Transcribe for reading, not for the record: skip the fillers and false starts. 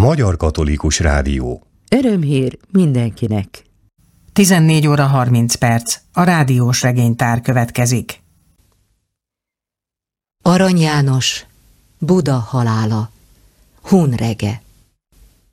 Magyar Katolikus Rádió. Örömhír mindenkinek. 14 óra 30 perc. A rádiós regénytár következik. Arany János, Buda halála, Hun Rege.